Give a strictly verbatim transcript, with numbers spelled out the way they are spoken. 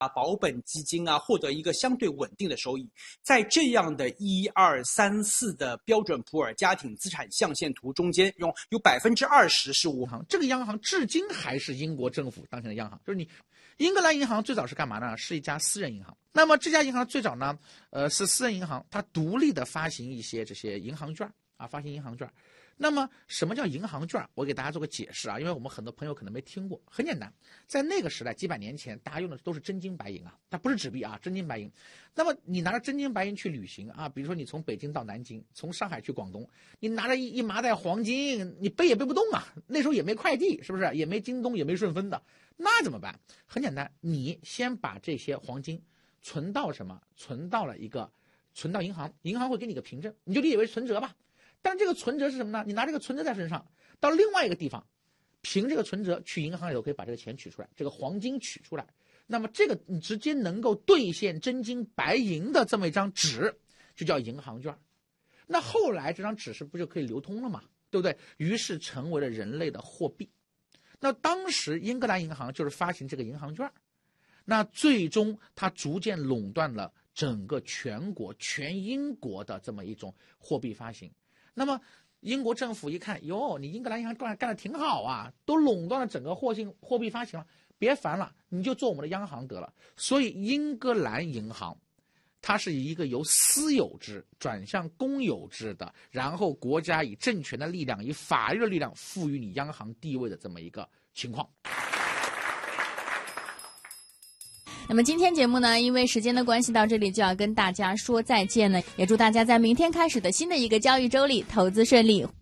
啊，保本基金啊，获得一个相对稳定的收益。在这样的一二三四的标准普尔家庭资产象限图中间，用有百分之二十是无行。这个央行至今还是英国政府当前的央行，就是你英格兰银行最早是干嘛呢？是一家私人银行。那么这家银行最早呢，呃，是私人银行，它独立的发行一些这些银行券啊，发行银行券。那么什么叫银行券？我给大家做个解释啊，因为我们很多朋友可能没听过。很简单，在那个时代几百年前，大家用的都是真金白银啊，它不是纸币啊，真金白银。那么你拿着真金白银去旅行啊，比如说你从北京到南京，从上海去广东，你拿着一一麻袋黄金，你背也背不动啊。那时候也没快递，是不是？也没京东，也没顺丰的，那怎么办？很简单，你先把这些黄金存到什么？存到了一个，存到银行，银行会给你个凭证，你就理解为存折吧。但这个存折是什么呢？你拿这个存折在身上，到另外一个地方，凭这个存折去银行里头可以把这个钱取出来，这个黄金取出来。那么这个你直接能够兑现真金白银的这么一张纸，就叫银行券。那后来这张纸是不就可以流通了嘛？对不对？于是成为了人类的货币。那当时英格兰银行就是发行这个银行券，那最终它逐渐垄断了整个全国、全英国的这么一种货币发行。那么英国政府一看，哟，你英格兰银行干干得挺好啊，都垄断了整个货性货币发行了，别烦了，你就做我们的央行得了。所以英格兰银行，它是一个由私有制转向公有制的，然后国家以政权的力量、以法律的力量赋予你央行地位的这么一个情况。 那么今天节目呢，因为时间的关系，到这里就要跟大家说再见了。也祝大家在明天开始的新的一个交易周里投资顺利。